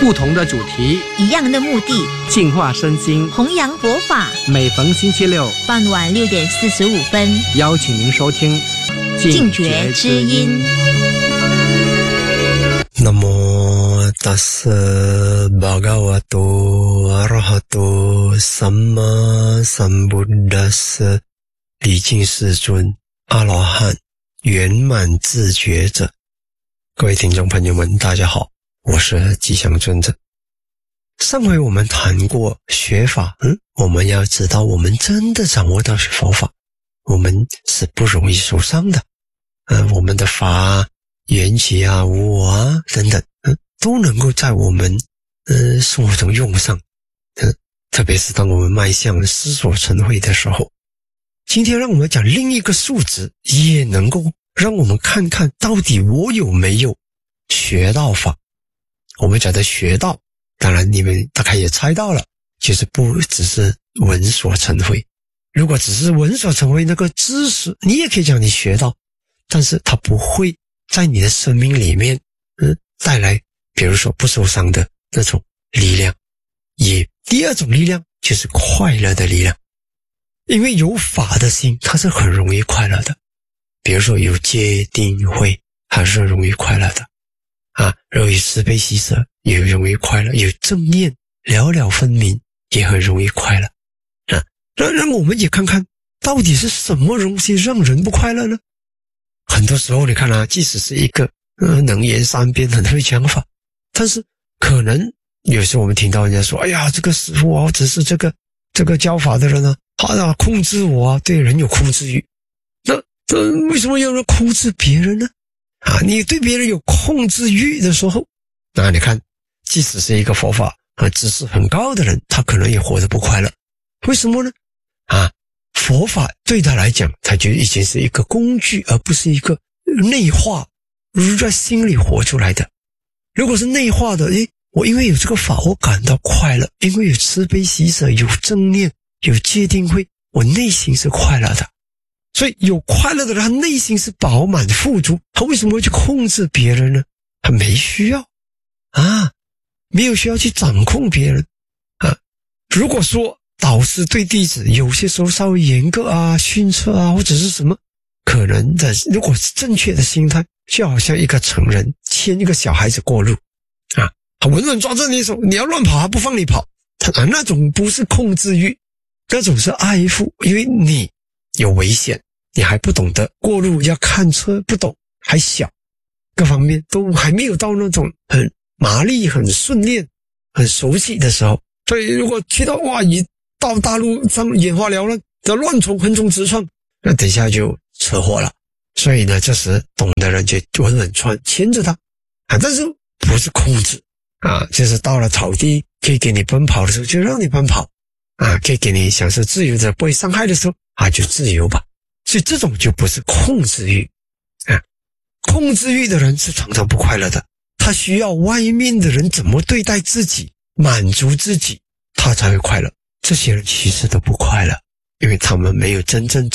不同的主题， 一样的目的， 净化身心， 弘扬佛法。 每逢星期六傍晚6点45分， 邀请您收听净觉之音。 Namo tassa bhagavato arahato samma sambuddhassa 礼敬世尊阿罗汉圆满自觉者。各位听众朋友们，大家好，我是吉祥尊者。上回我们谈过学法，我们要知道我们真的掌握到佛法，我们是不容易受伤的。我们的法缘起啊、无我啊等等，都能够在我们生活中用上。特别是当我们迈向思索成慧的时候。今天让我们讲另一个数值，也能够让我们看看到底我有没有学到法。我们讲的学到，当然你们大概也猜到了，就是不只是闻所成慧。如果只是闻所成慧那个知识，你也可以讲你学到，但是它不会在你的生命里面带来比如说不受伤的那种力量。也第二种力量就是快乐的力量。因为有法的心，它是很容易快乐的。比如说有戒定慧，还是容易快乐的有慈悲喜舍也容易快乐，有正念了了分明也很容易快乐让我们也看看到底是什么东西让人不快乐呢？很多时候你看即使是一个能言善辩很会讲法，但是可能有时候我们听到人家说，哎呀，这个师父只是这个教法的人他控制我对人有控制欲。那为什么要人控制别人呢？你对别人有控制欲的时候，那你看即使是一个佛法知识很高的人，他可能也活得不快乐。为什么呢？佛法对他来讲，他就已经是一个工具，而不是一个内化在心里活出来的。如果是内化的，我因为有这个法我感到快乐，因为有慈悲喜舍，有正念，有戒定慧，我内心是快乐的。所以有快乐的人，他内心是饱满富足，他为什么会去控制别人呢？他没需要没有需要去掌控别人如果说导师对弟子有些时候稍微严格训斥或者是什么，可能的如果是正确的心态，就好像一个成人牵一个小孩子过路他稳稳抓着你手，你要乱跑他不放你跑，那种不是控制欲，那种是爱护。因为你有危险，你还不懂得过路要看车，不懂，还小，各方面都还没有到那种很麻利很顺练很熟悉的时候。所以如果去到你到大路上眼花缭乱的乱冲横冲直撞，那等一下就车祸了。所以呢，这时懂的人就稳稳牵着他但是不是控制就是到了草地可以给你奔跑的时候就让你奔跑可以给你享受自由的不会伤害的时候就自由吧。所以这种就不是控制欲控制欲的人是常常不快乐的，他需要外面的人怎么对待自己，满足自己，他才会快乐。这些人其实都不快乐，因为他们没有真正